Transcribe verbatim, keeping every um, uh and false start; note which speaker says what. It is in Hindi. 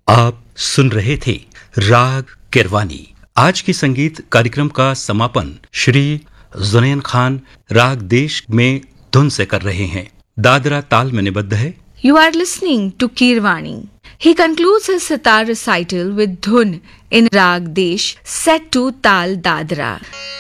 Speaker 1: आप सुन रहे थे राग किरवानी। आज की संगीत कार्यक्रम का समापन श्री जुनैन खान राग देश में धुन से कर रहे हैं। दादरा ताल में निबद्ध है।
Speaker 2: You are listening to Kirvani. He concludes his sitar recital with Dhun in Rag Desh set to Tal Dadra.